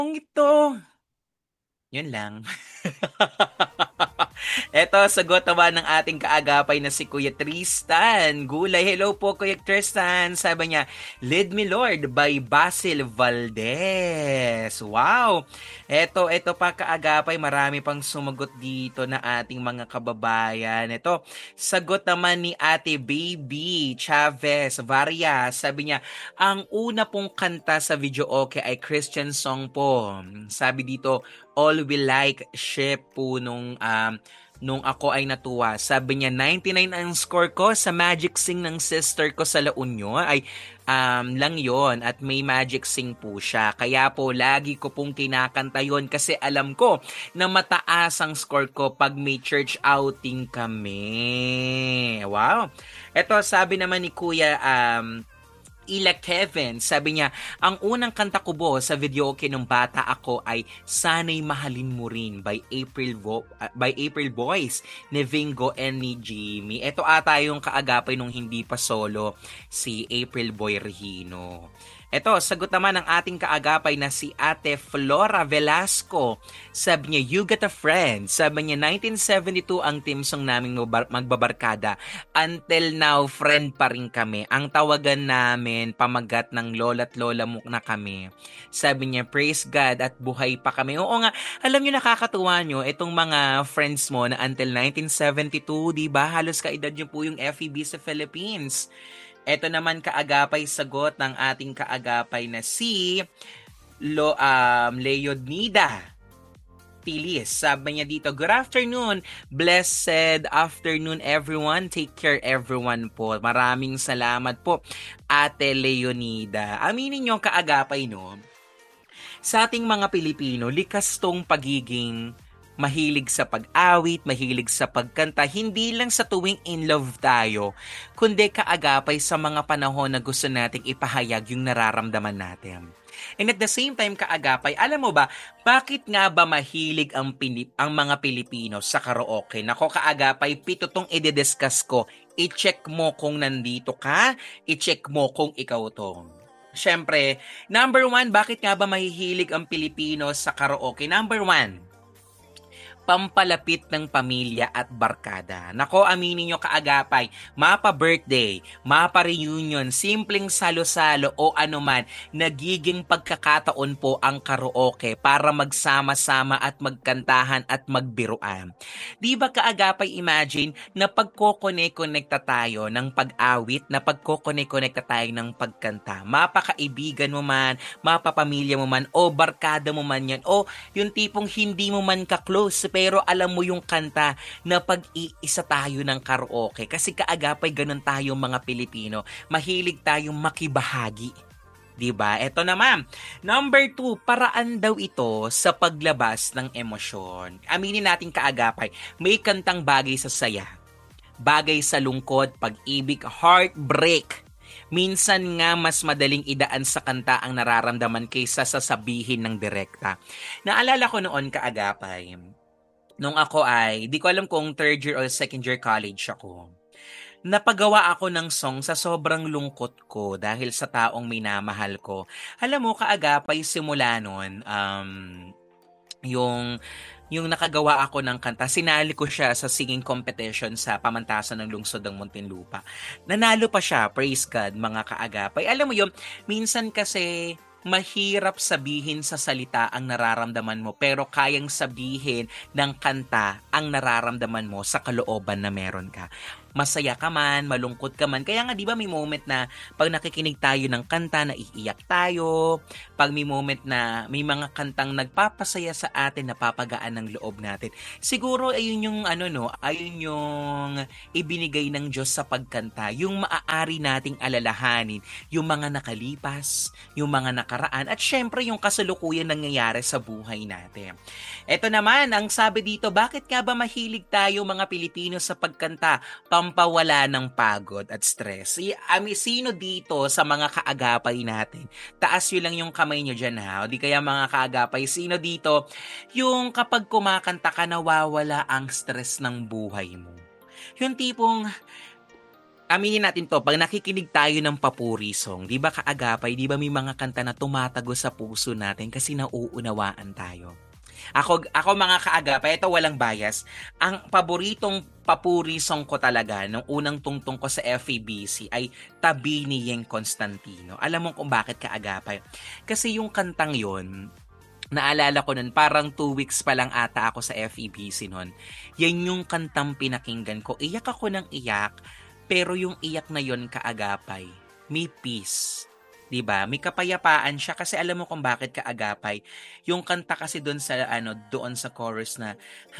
Kung ito, yun lang. Eto, sagot naman ng ating kaagapay na si Kuya Tristan. Gulay, hello po Kuya Tristan. Sabi niya, Lead Me Lord by Basil Valdez. Wow! Eto pa kaagapay, marami pang sumagot dito na ating mga kababayan. Eto, sagot naman ni Ate Baby Chavez Varia. Sabi niya, ang una pong kanta sa video okay ay Christian song po. Sabi dito, All We Like Ship po nung ako ay natuwa. Sabi niya 99 ang score ko sa Magic Sing ng sister ko sa La Union ay lang yon at may Magic Sing po siya. Kaya po lagi ko pong kinakanta yon kasi alam ko na mataas ang score ko pag may church outing kami. Wow! Eto sabi naman ni Kuya Ila Kevin, sabi niya, ang unang kanta ko po sa video okay nung bata ako ay Sana'y Mahalin Mo Rin by April Boys ni Vingo and ni Jimmy. Ito ata yung kaagapay nung hindi pa solo si April Boy Regino. Ito, sagot naman ng ating kaagapay na si Ate Flora Velasco. Sabi niya, You Got a Friend. Sabi niya, 1972 ang team song naming magbabarkada. Until now, friend pa rin kami. Ang tawagan namin, pamagat ng lola't lola mo na kami. Sabi niya, praise God at buhay pa kami. Oo nga, alam niyo nakakatuwa niyo, itong mga friends mo na until 1972, di ba? Halos kaedad niyo po yung FEB sa Philippines. Ito naman kaagapay sagot ng ating kaagapay na si Leonida Pilis. Sabi niya dito, good afternoon, blessed afternoon everyone, take care everyone po. Maraming salamat po, Ate Leonida. Aminin niyo kaagapay no, sa ating mga Pilipino, likas tong pagiging mahilig sa pag-awit, mahilig sa pagkanta, hindi lang sa tuwing in love tayo, kundi kaagapay sa mga panahon na gusto nating ipahayag yung nararamdaman natin. And at the same time, kaagapay, alam mo ba, bakit nga ba mahilig ang mga Pilipino sa karaoke? Nako, kaagapay, pito tong i-discuss ko. I-check mo kung nandito ka, i-check mo kung ikaw to. Siyempre, number one, bakit nga ba mahihilig ang Pilipino sa karaoke? Number one, pampalapit ng pamilya at barkada. Nako, aminin nyo kaagapay, mapa-birthday, mapa-reunion, simpleng salo-salo o anuman, nagiging pagkakataon po ang karaoke para magsama-sama at magkantahan at magbiruan. Di ba kaagapay imagine na pagkokone-konekta tayo ng pag-awit, na pagkokone-konekta tayo ng pagkanta, mapakaibigan mo man, mapapamilya mo man, o barkada mo man yan, o yung tipong hindi mo man ka-close, pero alam mo yung kanta na pag-iisa tayo ng karaoke. Kasi kaagapay ganun tayo mga Pilipino. Mahilig tayong makibahagi. Diba? Eto naman. Number 2, paraan daw ito sa paglabas ng emosyon. Aminin natin kaagapay, may kantang bagay sa saya, bagay sa lungkod, pag-ibig, heartbreak. Minsan nga mas madaling idaan sa kanta ang nararamdaman kaysa sa sabihin ng direkta. Naalala ko noon kaagapay, nung ako ay, di ko alam kung third year or second year college ako. Napagawa ako ng song sa sobrang lungkot ko dahil sa taong minamahal ko. Alam mo, kaagapay simula nun, yung nakagawa ako ng kanta, sinali ko siya sa singing competition sa pamantasan ng lungsod ng Muntinlupa. Nanalo pa siya, praise God, mga kaagapay. Alam mo yun, minsan kasi mahirap sabihin sa salita ang nararamdaman mo pero kayang sabihin ng kanta ang nararamdaman mo sa kalooban na meron ka. Masaya ka man, malungkot ka man. Kaya nga 'di ba may moment na pag nakikinig tayo ng kanta na iiyak tayo, pag may moment na may mga kantang nagpapasaya sa atin, napapagaan ng loob natin. Siguro ayun yung ayun yung ibinigay ng Diyos sa pagkanta, yung maaari nating alalahanin, yung mga nakalipas, yung mga nakaraan, at syempre yung kasalukuyan nangyayari sa buhay natin. Ito naman, ang sabi dito, bakit nga ba mahilig tayo mga Pilipino sa pagkanta? Pampawala ng pagod at stress. Sino dito sa mga kaagapay natin? Taas yun lang yung kamay nyo dyan ha. O di kaya mga kaagapay, sino dito yung kapag kumakanta ka nawawala ang stress ng buhay mo? Yung tipong aminin natin 'to, 'pag nakikinig tayo ng papuri song, 'di ba kaagapay, 'di ba may mga kanta na tumatago sa puso natin kasi nauunawaan tayo. Ako mga kaagapay, ito walang bias. Ang paboritong papuri song ko talaga nung unang tungtong ko sa FEBC ay Tabi ni Yeng Constantino. Alam mo kung bakit kaagapay? Kasi yung kantang yon, naalala ko nun, parang 2 weeks pa lang ata ako sa FEBC nun. Yan yung kantang pinakinggan ko. Iyak ako ng iyak, pero yung iyak na yon kaagapay, may peace. 'Di ba? May kapayapaan siya kasi alam mo kung bakit kaagapay. Yung kanta kasi doon sa doon sa chorus na